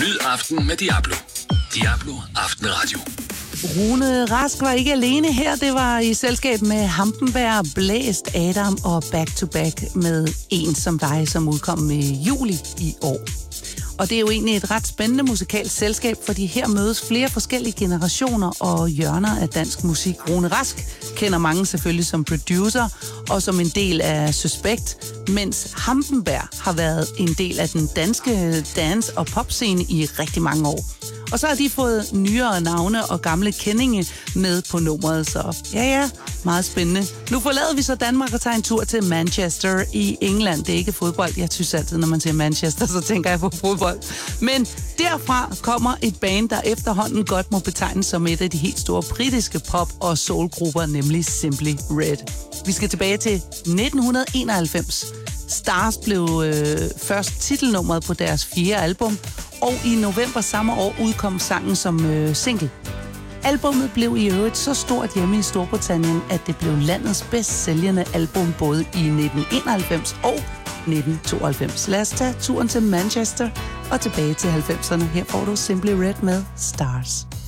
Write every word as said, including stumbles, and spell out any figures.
Nyd aften med Diablo. Diablo Aftenradio. Rune Rask var ikke alene her. Det var i selskab med Hampenberg, Blæst, Adam og Back to Back med En som dig, som udkom i juli i år. Og det er jo egentlig et ret spændende musikalsk selskab, fordi her mødes flere forskellige generationer og hjørner af dansk musik. Rune Rask kender mange selvfølgelig som producer og som en del af Suspekt, mens Hampenberg har været en del af den danske dance- og popscene i rigtig mange år. Og så har de fået nyere navne og gamle kendinge med på nummeret, så ja, ja, meget spændende. Nu forlader vi så Danmark og tager en tur til Manchester i England. Det er ikke fodbold. Jeg synes altid, når man siger Manchester, så tænker jeg på fodbold. Men derfra kommer et band, der efterhånden godt må betegnes som et af de helt store britiske pop- og soulgrupper, nemlig Simply Red. Vi skal tilbage til nitten enoghalvfems. Stars blev øh, først titelnummeret på deres fjerde album, og i november samme år udkom sangen som øh, single. Albummet blev i øvrigt så stort hjemme i Storbritannien, at det blev landets bedst sælgende album både i nitten enoghalvfems og nitten tooghalvfems. Lad os tage turen til Manchester og tilbage til halvfemserne. Her får du Simply Red med Stars.